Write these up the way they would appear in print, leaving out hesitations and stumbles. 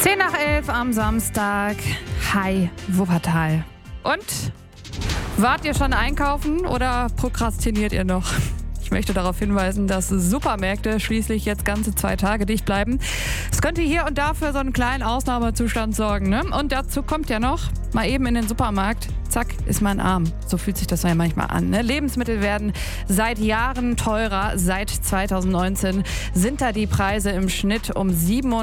10 nach 11 am Samstag. Hi, Wuppertal. Und? Wart ihr schon einkaufen oder prokrastiniert ihr noch? Ich möchte darauf hinweisen, dass Supermärkte schließlich jetzt ganze 2 Tage dicht bleiben. Es könnte hier und da für so einen kleinen Ausnahmezustand sorgen, ne? Und dazu kommt ja noch, mal eben in den Supermarkt, zack, ist man arm. So fühlt sich das ja manchmal an, ne? Lebensmittel werden seit Jahren teurer. Seit 2019 sind da die Preise im Schnitt um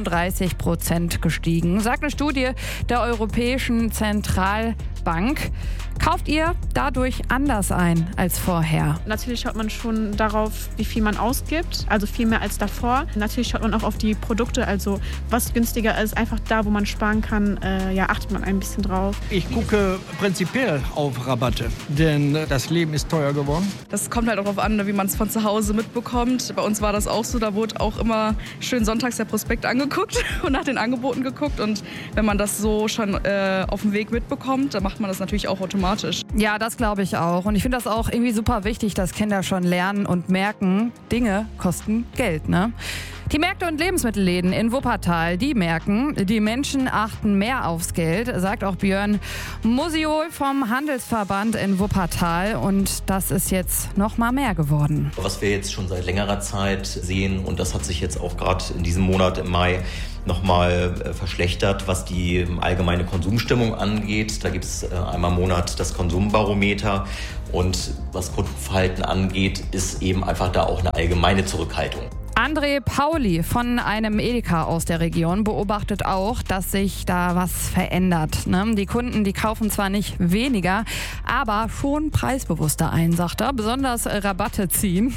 37% gestiegen, sagt eine Studie der Europäischen Zentralbank. Kauft ihr dadurch anders ein als vorher? Natürlich schaut man schon darauf, wie viel man ausgibt, also viel mehr als davor. Natürlich schaut man auch auf die Produkte, also was günstiger ist, einfach da, wo man sparen kann, achtet man ein bisschen drauf. Ich gucke prinzipiell auf Rabatte, denn das Leben ist teuer geworden. Das kommt halt auch darauf an, wie man es von zu Hause mitbekommt. Bei uns war das auch so, da wurde auch immer schön sonntags der Prospekt angeguckt und nach den Angeboten geguckt. Und wenn man das so schon auf dem Weg mitbekommt, dann macht man das natürlich auch automatisch. Ja, das glaube ich auch. Und ich finde das auch irgendwie super wichtig, dass Kinder schon lernen und merken, Dinge kosten Geld, ne? Die Märkte und Lebensmittelläden in Wuppertal, die merken, die Menschen achten mehr aufs Geld, sagt auch Björn Musiol vom Handelsverband in Wuppertal. Und das ist jetzt noch mal mehr geworden. Was wir jetzt schon seit längerer Zeit sehen, und das hat sich jetzt auch gerade in diesem Monat im Mai nochmal verschlechtert, was die allgemeine Konsumstimmung angeht. Da gibt es einmal im Monat das Konsumbarometer. Und was Kundenverhalten angeht, ist eben einfach da auch eine allgemeine Zurückhaltung. André Pauli von einem Edeka aus der Region beobachtet auch, dass sich da was verändert, ne? Die Kunden, die kaufen zwar nicht weniger, aber schon preisbewusster ein, sagt er. Besonders Rabatte ziehen.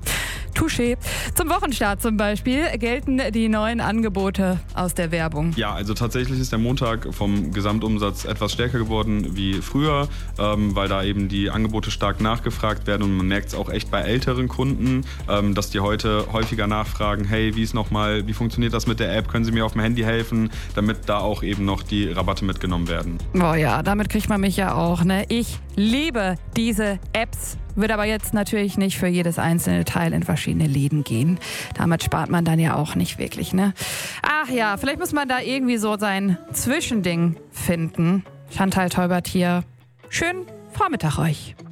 Touché. Zum Wochenstart zum Beispiel gelten die neuen Angebote aus der Werbung. Ja, also tatsächlich ist der Montag vom Gesamtumsatz etwas stärker geworden wie früher, weil da eben die Angebote stark nachgefragt werden und man merkt es auch echt bei älteren Kunden, dass die heute häufiger nachfragen, hey, wie funktioniert das mit der App, können Sie mir auf dem Handy helfen, damit da auch eben noch die Rabatte mitgenommen werden. Oh ja, damit kriegt man mich ja auch, ne? Ich liebe diese Apps. Wird aber jetzt natürlich nicht für jedes einzelne Teil in verschiedene Läden gehen. Damit spart man dann ja auch nicht wirklich, ne? Ach ja, vielleicht muss man da irgendwie so sein Zwischending finden. Chantal Teubert hier. Schönen Vormittag euch.